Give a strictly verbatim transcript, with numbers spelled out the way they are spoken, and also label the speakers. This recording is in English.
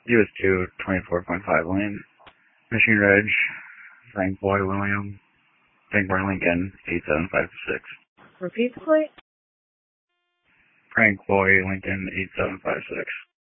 Speaker 1: U S two, twenty-four point five lane. Mission Ridge, Frank Boy William, Frank Boy Lincoln, eight seven five six.
Speaker 2: Repeat the plate.
Speaker 1: Frank Boy Lincoln, eight seven five six.